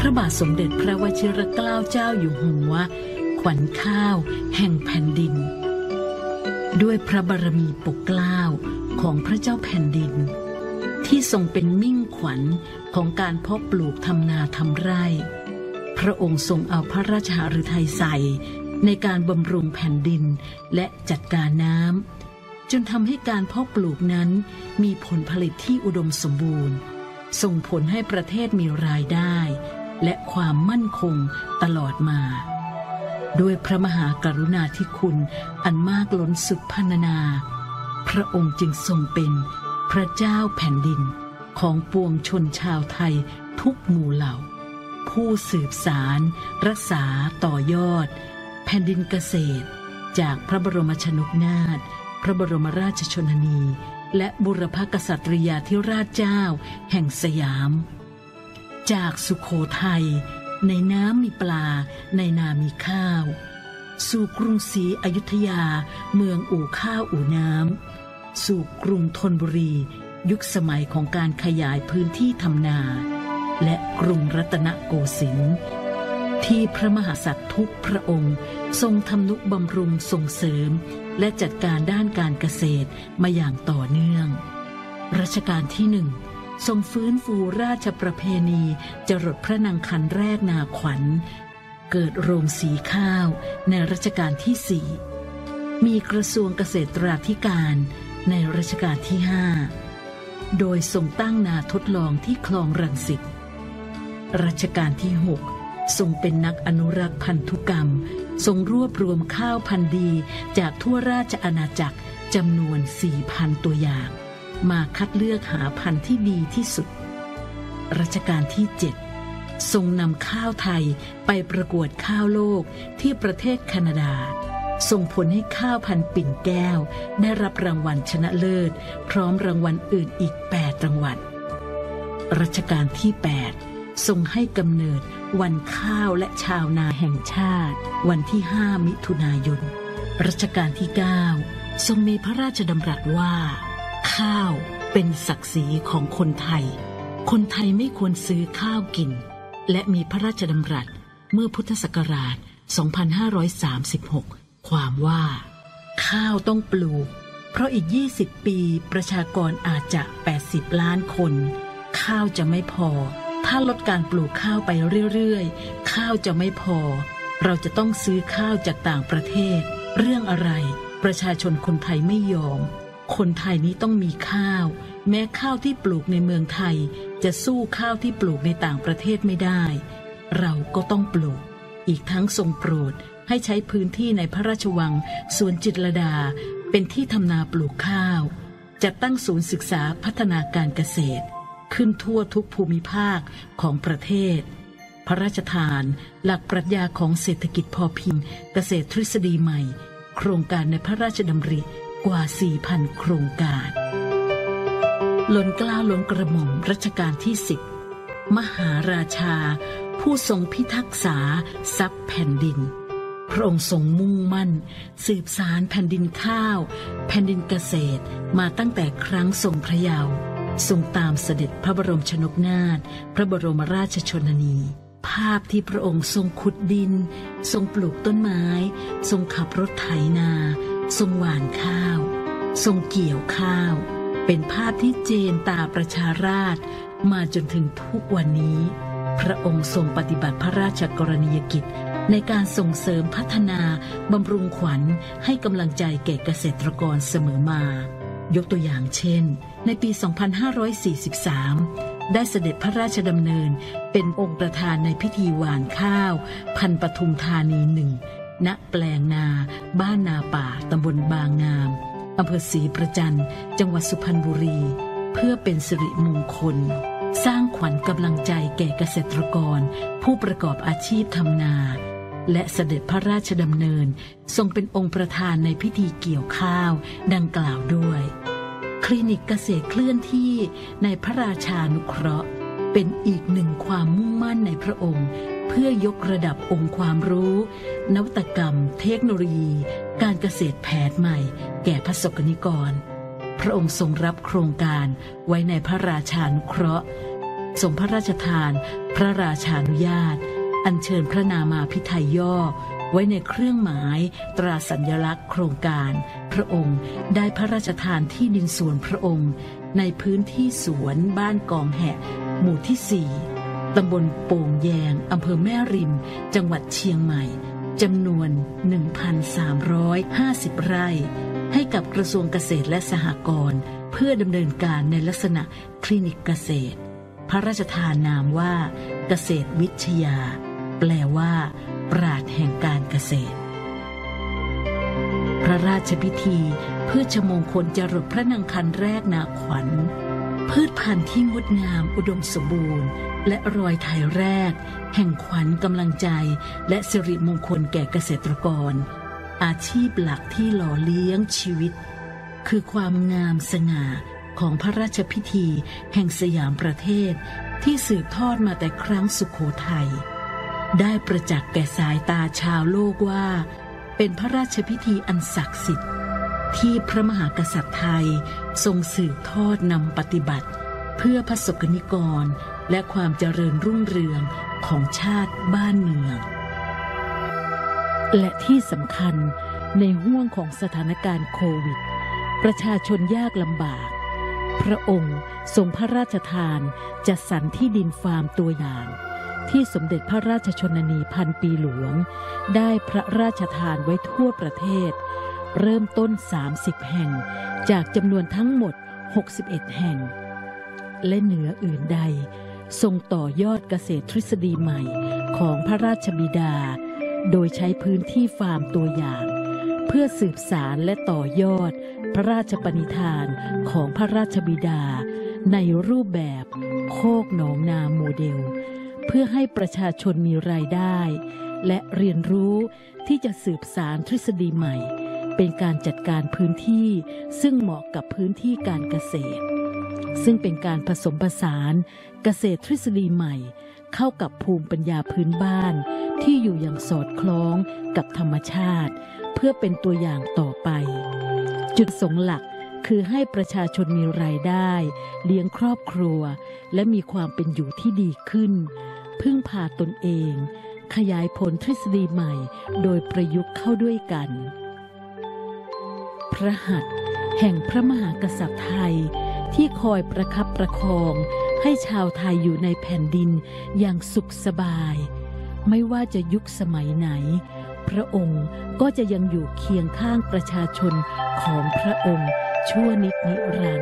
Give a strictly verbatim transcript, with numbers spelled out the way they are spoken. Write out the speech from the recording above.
ระบาทสมเด็จพระวชิรเกล้าเจ้าอยู่หัวขวัญข้าวแห่งแผ่นดินด้วยพระบารมีปกเกล้าของพระเจ้าแผ่นดินที่ทรงเป็นมิ่งขวัญของการเพาะปลูกทำนาทำไร่พระองค์ทรงเอาพระราชหฤทัยใส่ในการบำรุงแผ่นดินและจัดการน้ำจนทำให้การเพาะปลูกนั้นมีผลผลิตที่อุดมสมบูรณ์ส่งผลให้ประเทศมีรายได้และความมั่นคงตลอดมาด้วยพระมหากรุณาธิคุณอันมากล้นสุดพรรณนาพระองค์จึงทรงเป็นพระเจ้าแผ่นดินของปวงชนชาวไทยทุกหมู่เหล่าผู้สืบสารรักษาต่อยอดแผ่นดินเกษตรจากพระบรมชนกนาถพระบรมราชชนนีและบุรพกษัตริยาธิราชเจ้าแห่งสยามจากสุโขทัยในน้ำมีปลาในนามีข้าวสู่กรุงศรีอยุธยาเมืองอู่ข้าวอู่น้ำสู่กรุงธนบุรียุคสมัยของการขยายพื้นที่ทำนาและกรุงรัตนโกสินทร์ที่พระมหากษัตริย์ทุกพระองค์ทรงทำนุบำรุงส่งเสริมและจัดการด้านการเกษตรมาอย่างต่อเนื่องรัชกาลที่หนึ่งทรงฟื้นฟูราชประเพณีจรดพระนางคันแรกนาขวัญเกิดโรงสีข้าวในรัชกาลที่สี่มีกระทรวงเกษตราธิการในรัชกาลที่ห้าโดยทรงตั้งนาทดลองที่คลองรังสิตรัชกาลที่หกทรงเป็นนักอนุรักษ์พันธุกรรมทรงรวบรวมข้าวพันธุ์ดีจากทั่วราชอาณาจักรจำนวน สี่พัน ตัวอย่างมาคัดเลือกหาพันธุ์ที่ดีที่สุดรัชกาลที่เจ็ดทรงนำข้าวไทยไปประกวดข้าวโลกที่ประเทศแคนาดาส่งผลให้ข้าวพันธุ์ปิ่นแก้วได้รับรางวัลชนะเลิศพร้อมรางวัลอื่นอีกแปดรางวัลรัชกาลที่แปดทรงให้กำเนิดวันข้าวและชาวนาแห่งชาติวันที่ห้ามิถุนายนรัชกาลที่เก้าทรงมีพระราชดำรัสว่าข้าวเป็นศักดิ์ศรีของคนไทยคนไทยไม่ควรซื้อข้าวกินและมีพระราชดำรัสเมื่อพุทธศักราชสองพันห้าร้อยสามสิบหกความว่าข้าวต้องปลูกเพราะอีกยี่สิบปีประชากรอาจจะแปดสิบล้านคนข้าวจะไม่พอถ้าลดการปลูกข้าวไปเรื่อยๆข้าวจะไม่พอเราจะต้องซื้อข้าวจากต่างประเทศเรื่องอะไรประชาชนคนไทยไม่ยอมคนไทยนี้ต้องมีข้าวแม้ข้าวที่ปลูกในเมืองไทยจะสู้ข้าวที่ปลูกในต่างประเทศไม่ได้เราก็ต้องปลูกอีกทั้งทรงโปรดให้ใช้พื้นที่ในพระราชวังสวนจิตรลดาเป็นที่ทำนาปลูกข้าวจัดตั้งศูนย์ศึกษาพัฒนาการเกษตรขึ้นทั่วทุกภูมิภาคของประเทศพระราชทานหลักปรัชญาของเศรษฐกิจพอเพียงเกษตรทฤษฎีใหม่โครงการในพระราชดำริกว่า สี่พัน โครงการล้นเกล้าล้นกระหม่อมรัชกาลที่สิบมหาราชาผู้ทรงพิทักษาทรัพย์แผ่นดินพระองค์ทรงมุ่งมั่นสืบสานแผ่นดินข้าวแผ่นดินเกษตรมาตั้งแต่ครั้งทรงพระเยาว์ทรงตามเสด็จพระบรมชนกนาถพระบรมราชชนนีภาพที่พระองค์ทรงขุดดินทรงปลูกต้นไม้ทรงขับรถไถนาทรงหว่านข้าวทรงเกี่ยวข้าวเป็นภาพที่เจนตาประชาราษฎร์มาจนถึงทุกวันนี้พระองค์ทรงปฏิบัติพระราชกรณียกิจในการส่งเสริมพัฒนาบำรุงขวัญให้กำลังใจแก่เกษตรกรเสมอมายกตัวอย่างเช่นในปี สองพันห้าร้อยสี่สิบสาม ได้เสด็จพระราชดำเนินเป็นองค์ประธานในพิธีหว่านข้าวพันปทุมธานีหนึ่งณแปลงนาบ้านนาป่าตำบลบางงามอำเภอศรีประจันจังหวัดสุพรรณบุรีเพื่อเป็นสิริมงคลสร้างขวัญกำลังใจแก่เกษตรกรผู้ประกอบอาชีพทำนาและเสด็จพระราชดำเนินทรงเป็นองค์ประธานในพิธีเกี่ยวข้าวดังกล่าวด้วยคลินิกเกษตรเคลื่อนที่ในพระราชานุเคราะห์เป็นอีกหนึ่งความมุ่งมั่นในพระองค์เพื่อยกระดับองค์ความรู้นวัตกรรมเทคโนโลยีการเกษตรแผนใหม่แก่ประสบกนิกรพระองค์ทรงรับโครงการไว้ในพระราชานุเคราะห์ทรงพระราชทานพระราชานุญาตอัญเชิญพระนามาภิไธยย่อไว้ในเครื่องหมายตราสัญลักษณ์โครงการพระองค์ได้พระราชทานที่ดินส่วนพระองค์ในพื้นที่สวนบ้านกองแหะหมู่ที่สี่ตำบลโป่งแยงอำเภอแม่ริมจังหวัดเชียงใหม่จำนวน หนึ่งพันสามร้อยห้าสิบ ไร่ให้กับกระทรวงเกษตรและสหกรณ์เพื่อดำเนินการในลักษณะคลินิกเกษตรพระราชทานนามว่าเกษตรวิทยาแปลว่าปราชญ์แห่งการเกษตรพระราชพิธีเพื่อชมงคลจรดพระนางคันแรกนาขวัญพืชพันธุ์ที่งดงามอุดมสมบูรณ์และรอยไถแรกแห่งขวัญกำลังใจและสิริมงคลแก่เกษตรกรอาชีพหลักที่หล่อเลี้ยงชีวิตคือความงามสง่าของพระราชพิธีแห่งสยามประเทศที่สืบทอดมาแต่ครั้งสุโขทัยได้ประจักษ์แก่สายตาชาวโลกว่าเป็นพระราชพิธีอันศักดิ์สิทธิ์ที่พระมหากษัตริย์ไทยทรงสืบทอดนำปฏิบัติเพื่อพระสกนิกรและความเจริญรุ่งเรืองของชาติบ้านเมืองและที่สำคัญในห้วงของสถานการณ์โควิดประชาชนยากลำบากพระองค์ทรงพระราชทานจัดสรรที่ดินฟาร์มตัวอย่างที่สมเด็จพระราชชนนีพันปีหลวงได้พระราชทานไว้ทั่วประเทศเริ่มต้นสามสิบแห่งจากจำนวนทั้งหมดหกสิบเอ็ดแห่งและเหนืออื่นใดทรงต่อยอดเกษตรทฤษฎีใหม่ของพระราชบิดาโดยใช้พื้นที่ฟาร์มตัวอย่างเพื่อสืบสารและต่อยอดพระราชปณิธานของพระราชบิดาในรูปแบบโคกหนองนาโมเดลเพื่อให้ประชาชนมีรายได้และเรียนรู้ที่จะสืบสารทฤษฎีใหม่เป็นการจัดการพื้นที่ซึ่งเหมาะกับพื้นที่การเกษตรซึ่งเป็นการผสมผสานเกษตรทฤษฎีใหม่เข้ากับภูมิปัญญาพื้นบ้านที่อยู่อย่างสอดคล้องกับธรรมชาติเพื่อเป็นตัวอย่างต่อไปจุดประสงค์หลักคือให้ประชาชนมีรายได้เลี้ยงครอบครัวและมีความเป็นอยู่ที่ดีขึ้นพึ่งพาตนเองขยายผลทฤษฎีใหม่โดยประยุกต์เข้าด้วยกันพระหัตถ์แห่งพระมหากษัตริย์ไทยที่คอยประคับประคองให้ชาวไทยอยู่ในแผ่นดินอย่างสุขสบายไม่ว่าจะยุคสมัยไหนพระองค์ก็จะยังอยู่เคียงข้างประชาชนของพระองค์ชั่วนิจนิรันดร์